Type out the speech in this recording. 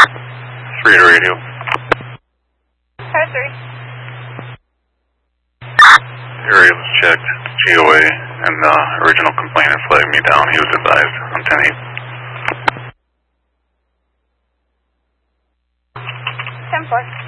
3 to radio. Car 3. Area was checked, GOA, and the original complainant flagged me down. He was advised on 10-8. 10-4.